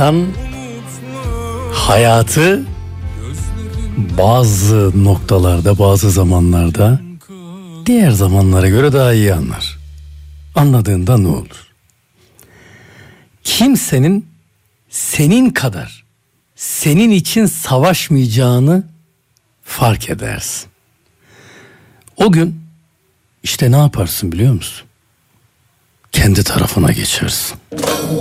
Hayatı bazı noktalarda, bazı zamanlarda diğer zamanlara göre daha iyi anlar. Anladığında ne olur? Kimsenin senin kadar senin için savaşmayacağını fark edersin. O gün işte ne yaparsın biliyor musun? Kendi tarafına geçersin.